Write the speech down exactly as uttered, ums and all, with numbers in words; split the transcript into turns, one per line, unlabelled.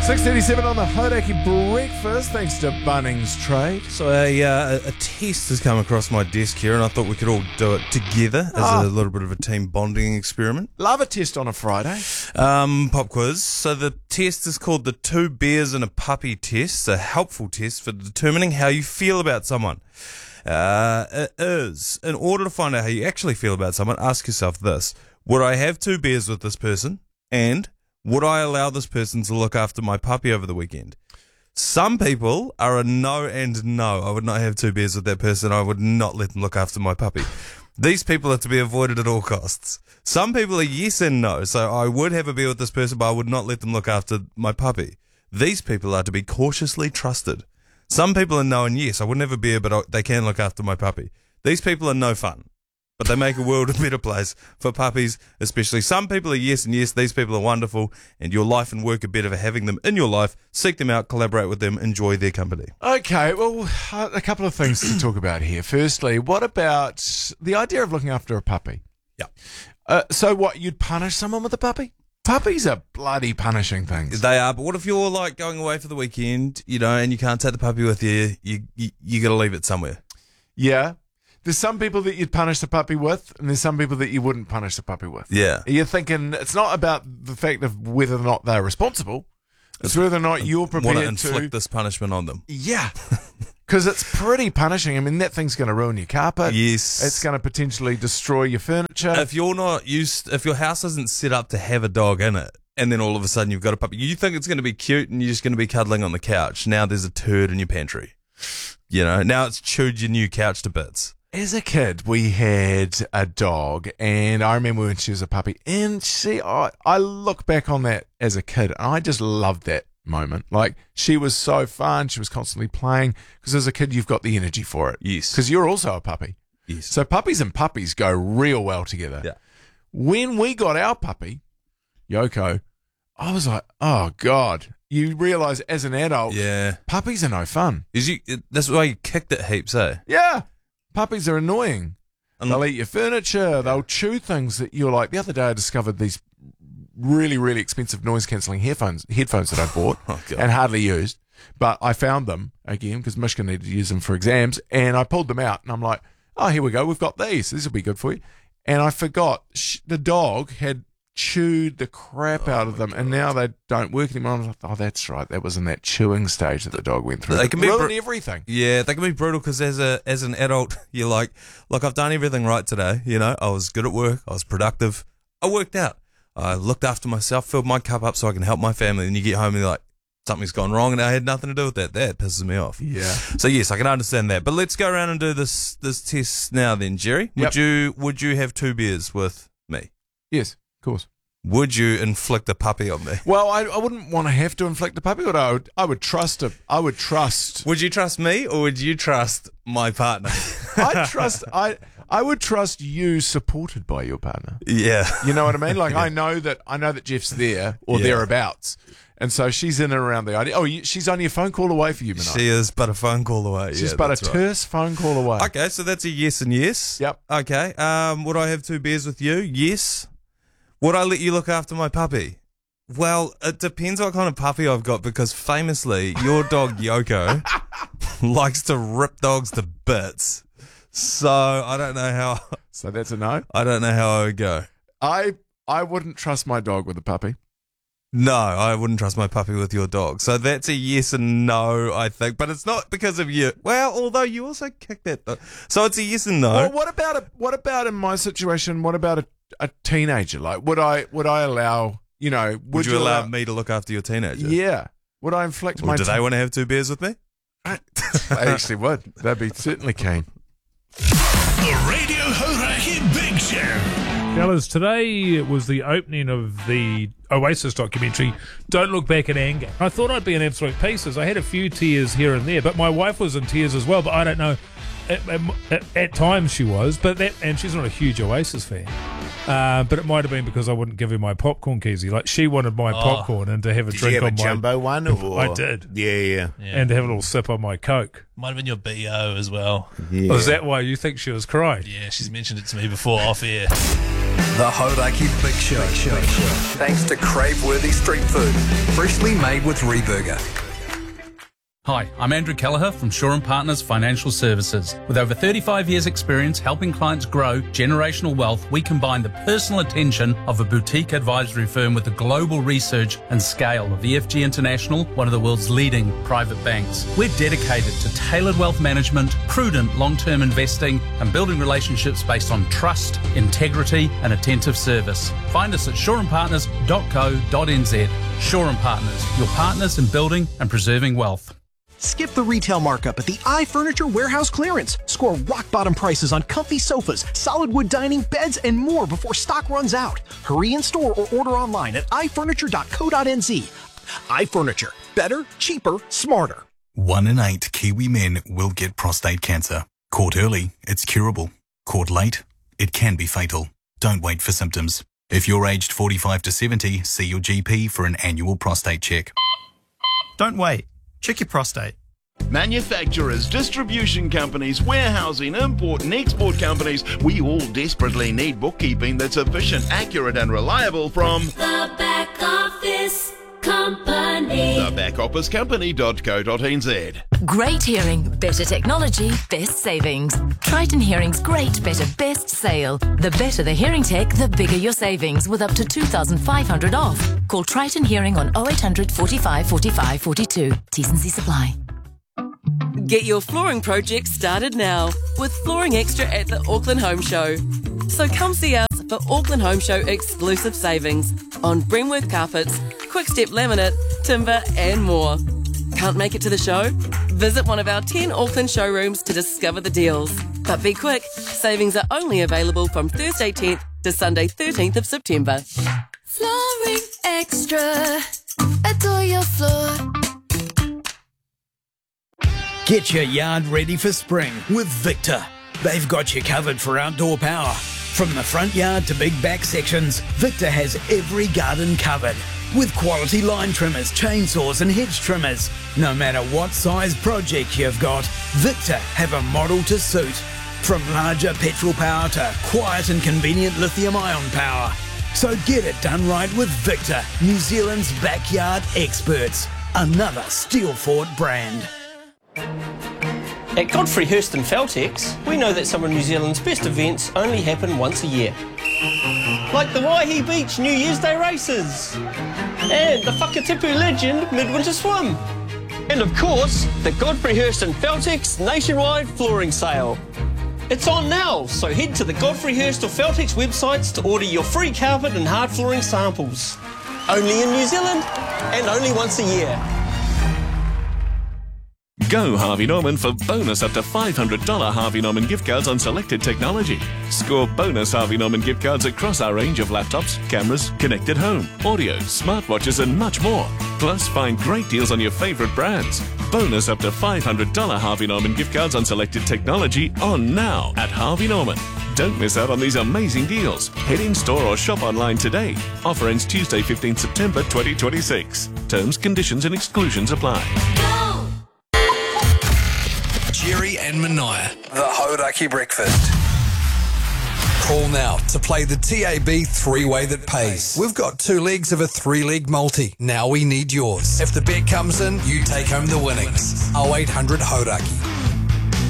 six thirty-seven on the Hodaki Breakfast, thanks to Bunnings Trade.
So a, uh, a test has come across my desk here, and I thought we could all do it together as
Ah.
a little bit of a team bonding experiment.
Love a test on a Friday.
Um, pop quiz. So the test is called the Two Bears and a Puppy Test. It's a helpful test for determining how you feel about someone. Uh, it is. In order to find out how you actually feel about someone, ask yourself this. Would I have two beers with this person? And would I allow this person to look after my puppy over the weekend? Some people are a no and no. I would not have two beers with that person. I would not let them look after my puppy. These people are to be avoided at all costs. Some people are yes and no. So I would have a beer with this person, but I would not let them look after my puppy. These people are to be cautiously trusted. Some people are no and yes. I wouldn't have a beer, but I, they can look after my puppy. These people are no fun, but they make a world a better place for puppies, especially. Some people are yes and yes. These people are wonderful, and your life and work are better for having them in your life. Seek them out, collaborate with them, enjoy their company.
Okay, well, a couple of things to talk about here. Firstly, what about the idea of looking after a puppy?
Yeah.
Uh, so what, you'd punish someone with a puppy? Puppies are bloody punishing things.
They are, but what if you're like going away for the weekend, you know, and you can't take the puppy with you? You you, you got to leave it somewhere.
Yeah. There's some people that you'd punish the puppy with, and there's some people that you wouldn't punish the puppy with.
Yeah.
You're thinking it's not about the fact of whether or not they're responsible. It's whether or not you're prepared
Want to inflict
to.
this punishment on them.
Yeah. Because it's pretty punishing. I mean, that thing's going to ruin your carpet.
Yes.
It's going to potentially destroy your furniture.
If you're not used, if your house isn't set up to have a dog in it, and then all of a sudden you've got a puppy, you think it's going to be cute and you're just going to be cuddling on the couch. Now there's a turd in your pantry. You know, now it's chewed your new couch to bits.
As a kid, we had a dog, and I remember when she was a puppy, and she, I, I look back on that as a kid, and I just loved that moment. Like, she was so fun, she was constantly playing, because as a kid, you've got the energy for it.
Yes.
Because you're also a puppy.
Yes.
So puppies and puppies go real well together.
Yeah.
When we got our puppy, Yoko, I was like, oh, God. You realise as an adult,
Yeah.
puppies are no fun.
Is you? That's why you kicked it heaps, eh?
Yeah. Puppies are annoying.
And-
They'll eat your furniture. They'll chew things that you're like. The other day I discovered these really, really expensive noise-cancelling headphones headphones that I bought
Oh, God.
and hardly used. But I found them, again, because Mishka needed to use them for exams, and I pulled them out, and I'm like, oh, here we go. We've got these. This will be good for you. And I forgot sh- the dog had chewed the crap out of them, and now they don't work anymore. I was like, oh, that's right. That was in that chewing stage that the dog went through.
They
It
can be
ruined
br-
everything.
Yeah, they can be brutal because as a as an adult, you're like, look, I've done everything right today. You know, I was good at work. I was productive. I worked out. I looked after myself, filled my cup up so I can help my family. And you get home and you're like, something's gone wrong, and I had nothing to do with that. That pisses me off.
Yeah.
So yes, I can understand that. But let's go around and do this this test now, then, Jerry. Would
Yep.
you would you have two beers with me?
Yes, of course.
Would you inflict a puppy on me?
Well, I, I wouldn't want to have to inflict a puppy, but I would, I would trust a, I would trust.
Would you trust me, or would you trust my partner?
I trust. I, I would trust you, supported by your partner.
Yeah.
You know what I mean? Like I know that I know that Jeff's there or
Yeah.
thereabouts, and so she's in and around the idea. Oh, you, she's only a phone call away for you, Minai.
She is but a phone call away.
She's
yeah,
but a
that's right.
terse phone call away.
Okay, so that's a yes and yes.
Yep.
Okay. Um, would I have two beers with you? Yes. Would I let you look after my puppy? Well, it depends what kind of puppy I've got, because famously, your dog Yoko likes to rip dogs to bits. So I don't know how.
So that's a no.
I don't know how I would go.
I I wouldn't trust my dog with a puppy.
No, I wouldn't trust my puppy with your dog. So that's a yes and no, I think. But it's not because of you. Well, although you also kicked that. Though. So it's a yes and no.
Well, what about a, what about in my situation? What about a, a teenager? Like, would I would I allow? You know, would,
would you allow me to look after your teenager?
Yeah. Would I inflict
Well,
my?
do
te-
they want to have two beers with me?
I actually would. They'd be certainly keen.
The Radio Horaki Big Show.
Fellas, today was the opening of the Oasis documentary, Don't Look Back in Anger. I thought I'd be in absolute pieces. I had a few tears here and there, but my wife was in tears as well, but I don't know. At, at, at times she was, but that, and she's not a huge Oasis fan. Uh, but it might have been because I wouldn't give her my popcorn, Keezy. Like, she wanted my
Oh.
popcorn and to have a
Did
drink
you have
on
a
my...
jumbo one? Or?
I did.
Yeah, yeah.
Yeah.
And to have a little sip on my Coke.
Might have been your B O as well.
yeah.
Oh, is that why you think she was crying?
Yeah, she's mentioned it to me before off air.
The Hodaki Big Show. Thanks to crave-worthy street food, freshly made with Reburger.
Hi, I'm Andrew Kelleher from Shaw and Partners Financial Services. With over thirty-five years experience helping clients grow generational wealth, we combine the personal attention of a boutique advisory firm with the global research and scale of E F G International, one of the world's leading private banks. We're dedicated to tailored wealth management, prudent long-term investing, and building relationships based on trust, integrity, and attentive service. Find us at shaw and partners dot co dot n z. Shaw and Partners, your partners in building and preserving wealth.
Skip the retail markup at the iFurniture Warehouse Clearance. Score rock-bottom prices on comfy sofas, solid wood dining, beds, and more before stock runs out. Hurry in store or order online at i furniture dot co dot n z. iFurniture. Better, cheaper, smarter.
One in eight Kiwi men will get prostate cancer. Caught early, it's curable. Caught late, it can be fatal. Don't wait for symptoms. If you're aged forty-five to seventy, see your G P for an annual prostate check.
Don't wait. Check your prostate.
Manufacturers, distribution companies, warehousing, import and export companies, we all desperately need bookkeeping that's efficient, accurate and reliable from
The Back Office Company.
the back office company dot co dot n z.
Great hearing, better technology, best savings. Triton Hearing's Great Better Best Sale. The better the hearing tech, the bigger your savings with up to two thousand five hundred dollars off. Call Triton Hearing on oh eight hundred, forty-five, forty-five, forty-two. T's and C's apply.
Get your flooring project started now with Flooring Extra at the Auckland Home Show. So come see us for Auckland Home Show exclusive savings on Bremworth carpets, Quickstep laminate, timber and more. Can't make it to the show? Visit one of our ten Auckland showrooms to discover the deals. But be quick, savings are only available from Thursday tenth to Sunday thirteenth of September.
Flooring Extra. Adore your floor.
Get your yard ready for spring with Victor. They've got you covered for outdoor power. From the front yard to big back sections, Victor has every garden covered. With quality line trimmers, chainsaws and hedge trimmers. No matter what size project you've got, Victor have a model to suit. From larger petrol power to quiet and convenient lithium-ion power. So get it done right with Victor, New Zealand's backyard experts. Another Steelfort brand.
At Godfrey Hirst and Feltex, we know that some of New Zealand's best events only happen once a year. Like the Waihi Beach New Year's Day races, and the Whakatipu Legend Midwinter Swim, and of course, the Godfrey Hirst and Feltex nationwide flooring sale. It's on now, so head to the Godfrey Hirst or Feltex websites to order your free carpet and hard flooring samples. Only in New Zealand, and only once a year.
Go Harvey Norman for bonus up to five hundred dollars Harvey Norman gift cards on selected technology. Score bonus Harvey Norman gift cards across our range of laptops, cameras, connected home, audio, smartwatches and much more. Plus find great deals on your favourite brands. Bonus up to five hundred dollars Harvey Norman gift cards on selected technology on now at Harvey Norman. Don't miss out on these amazing deals. Head in store or shop online today. Offer ends Tuesday fifteenth September twenty twenty-six. Terms, conditions and exclusions apply.
Jerry and Mania. The Hodaki Breakfast. Call now to play the T A B three-way that pays. We've got two legs of a three-leg multi. Now we need yours. If the bet comes in, you take home the winnings. oh eight hundred Hodaki.